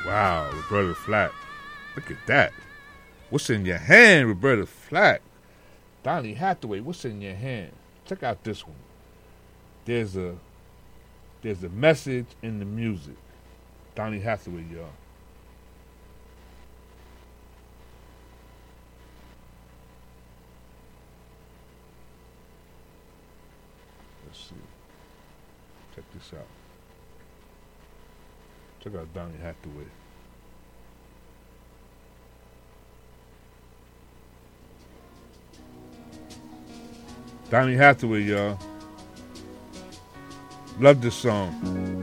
Wow, Roberta Flack. Look at that. What's in your hand, Roberta Flack? Donny Hathaway, what's in your hand? Check out this one. There's a message in the music. Donny Hathaway, y'all. Let's see. Check this out. Check out Donny Hathaway. Donny Hathaway, y'all. Love this song.